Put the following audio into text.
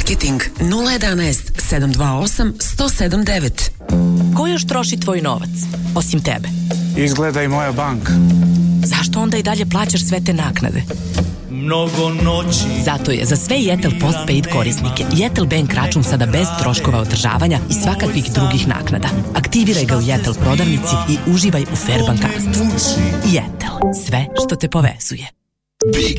Marketing 011 728 1079. Ko još troši tvoj novac, osim tebe? Izgleda i moja banka. Zašto onda i dalje plaćaš sve te naknade? Mnogo noći. Zato je za sve Jetel Postpaid korisnike Jetel Bank račun sada bez troškova održavanja i svakakvih drugih naknada. Aktiviraj ga u Jetel prodavnici i uživaj u fair bankarstvu. Jetel, sve što te povezuje.